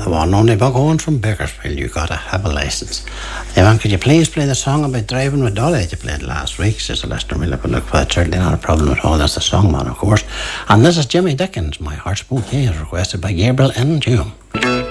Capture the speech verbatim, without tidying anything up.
the one only Buck Owen from Bakersfield. You gotta have a license. Evan, could you please play the song about driving with Dolly that you played last week? Says a listener. We'll look for that. Certainly not a problem at all. That's the song, man, of course. And this is Jimmy Dickens. My Heart's Bouquet is requested by Gabriel and June.